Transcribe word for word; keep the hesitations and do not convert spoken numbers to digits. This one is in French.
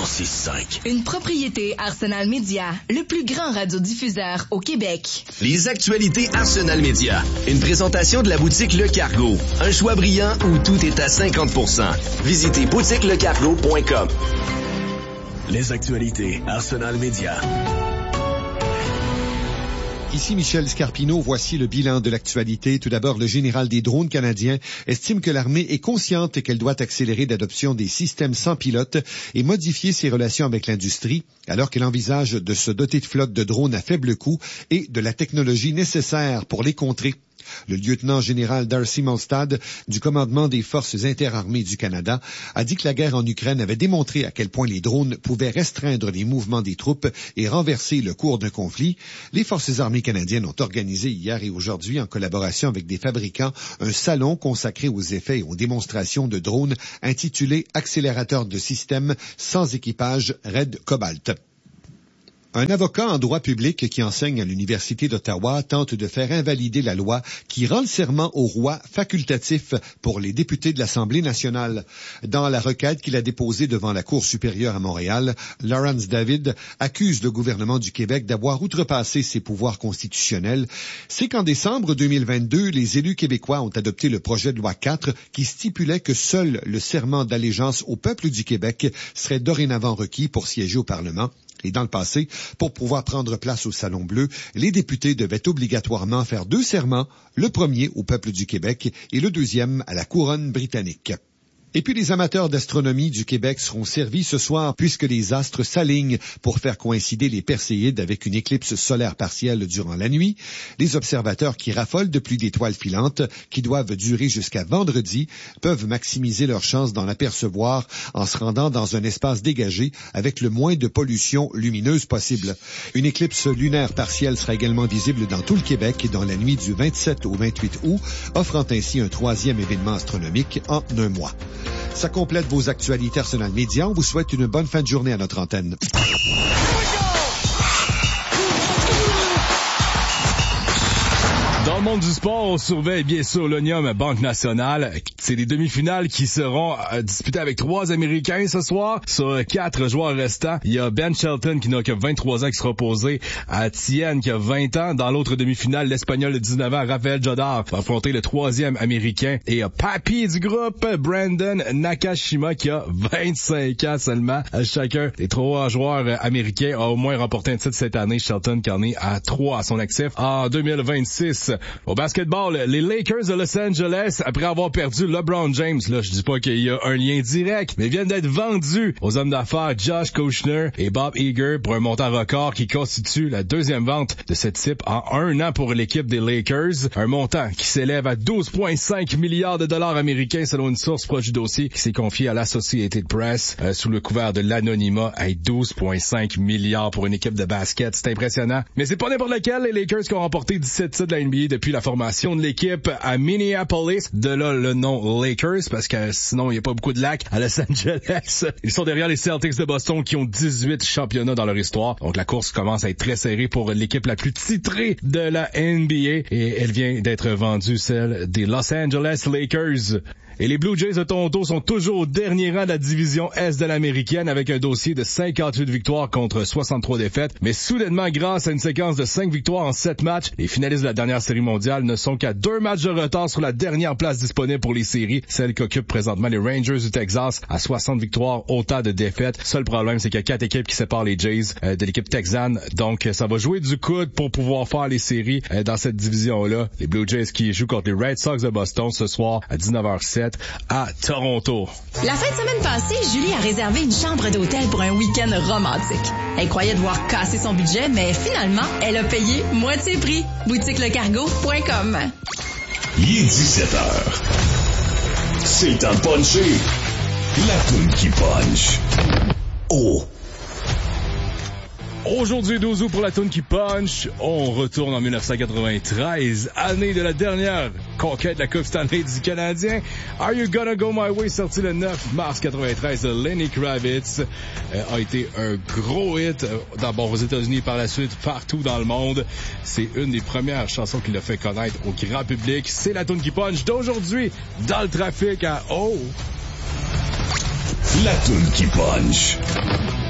six cinq. Une propriété Arsenal Média, le plus grand radiodiffuseur au Québec. Les actualités Arsenal Média. Une présentation de la boutique Le Cargo. Un choix brillant où tout est à cinquante pour cent. Visitez boutique le cargo point com. Les actualités Arsenal Média. Ici Michel Scarpino, voici le bilan de l'actualité. Tout d'abord, le général des drones canadiens estime que l'armée est consciente qu'elle doit accélérer l'adoption des systèmes sans pilote et modifier ses relations avec l'industrie, alors qu'elle envisage de se doter de flottes de drones à faible coût et de la technologie nécessaire pour les contrer. Le lieutenant-général Darcy Molstad du commandement des forces interarmées du Canada a dit que la guerre en Ukraine avait démontré à quel point les drones pouvaient restreindre les mouvements des troupes et renverser le cours d'un conflit. Les forces armées canadiennes ont organisé hier et aujourd'hui, en collaboration avec des fabricants, un salon consacré aux effets et aux démonstrations de drones intitulé « Accélérateur de système sans équipage Red Cobalt ». Un avocat en droit public qui enseigne à l'Université d'Ottawa tente de faire invalider la loi qui rend le serment au roi facultatif pour les députés de l'Assemblée nationale. Dans la requête qu'il a déposée devant la Cour supérieure à Montréal, Lawrence David accuse le gouvernement du Québec d'avoir outrepassé ses pouvoirs constitutionnels. C'est qu'en décembre deux mille vingt-deux, les élus québécois ont adopté le projet de loi quatre qui stipulait que seul le serment d'allégeance au peuple du Québec serait dorénavant requis pour siéger au Parlement. Et dans le passé, pour pouvoir prendre place au Salon Bleu, les députés devaient obligatoirement faire deux serments, le premier au peuple du Québec et le deuxième à la couronne britannique. Et puis les amateurs d'astronomie du Québec seront servis ce soir puisque les astres s'alignent pour faire coïncider les Perséides avec une éclipse solaire partielle durant la nuit. Les observateurs qui raffolent de pluie d'étoiles filantes, qui doivent durer jusqu'à vendredi, peuvent maximiser leurs chances d'en apercevoir en se rendant dans un espace dégagé avec le moins de pollution lumineuse possible. Une éclipse lunaire partielle sera également visible dans tout le Québec dans la nuit du vingt-sept au vingt-huit août, offrant ainsi un troisième événement astronomique en un mois. Ça complète vos actualités Arsenal Média. On vous souhaite une bonne fin de journée à notre antenne. Dans le monde du sport, on surveille bien sûr l'Onium Banque Nationale. C'est des demi-finales qui seront euh, disputées avec trois Américains ce soir. Sur quatre joueurs restants, il y a Ben Shelton qui n'a que vingt-trois ans qui sera opposé à Tien qui a vingt ans. Dans l'autre demi-finale, l'Espagnol de dix-neuf ans, Rafael Jodar, va affronter le troisième Américain. Et euh, Papi du groupe, Brandon Nakashima, qui a vingt-cinq ans seulement. Chacun des trois joueurs américains a au moins remporté un titre cette année. Shelton qui en est à trois à son actif. En deux mille vingt-six, au basketball, les Lakers de Los Angeles, après avoir perdu LeBron James, là, je dis pas qu'il y a un lien direct, mais viennent d'être vendus aux hommes d'affaires Josh Kushner et Bob Iger pour un montant record qui constitue la deuxième vente de ce type en un an pour l'équipe des Lakers. Un montant qui s'élève à douze virgule cinq milliards de dollars américains selon une source proche du dossier qui s'est confiée à l'Associated Press euh, sous le couvert de l'anonymat à douze virgule cinq milliards pour une équipe de basket. C'est impressionnant. Mais c'est pas n'importe lequel. Les Lakers qui ont remporté dix-sept titres de la N B A depuis la formation de l'équipe à Minneapolis. De là, le nom Lakers, parce que sinon, il n'y a pas beaucoup de lacs à Los Angeles. Ils sont derrière les Celtics de Boston qui ont dix-huit championnats dans leur histoire. Donc, la course commence à être très serrée pour l'équipe la plus titrée de la N B A. Et elle vient d'être vendue, celle des Los Angeles Lakers. Et les Blue Jays de Toronto sont toujours au dernier rang de la division Est de l'américaine avec un dossier de cinquante-huit victoires contre soixante-trois défaites. Mais soudainement, grâce à une séquence de cinq victoires en sept matchs, les finalistes de la dernière série mondiale ne sont qu'à deux matchs de retard sur la dernière place disponible pour les séries, celle qu'occupent présentement les Rangers du Texas à soixante victoires, autant de défaites. Seul problème, c'est qu'il y a quatre équipes qui séparent les Jays euh, de l'équipe texane. Donc, ça va jouer du coude pour pouvoir faire les séries euh, dans cette division-là. Les Blue Jays qui jouent contre les Red Sox de Boston ce soir à dix-neuf heures sept à Toronto. La fin de semaine passée, Julie a réservé une chambre d'hôtel pour un week-end romantique. Elle croyait devoir casser son budget, mais finalement, elle a payé moitié prix. boutique le cargo point com. Il est dix-sept heures. C'est le temps de puncher. La toune qui punch. Oh! Aujourd'hui, douze août pour la toune qui punch. On retourne en dix-neuf cent quatre-vingt-treize, année de la dernière conquête de la Coupe Stanley du Canadien. Are You Gonna Go My Way, sorti le neuf mars quatre-vingt-treize de Lenny Kravitz, euh, a été un gros hit, euh, d'abord aux États-Unis, par la suite partout dans le monde. C'est une des premières chansons qu'il a fait connaître au grand public. C'est la toune qui punch d'aujourd'hui, dans le trafic à Oh! La toune qui punch.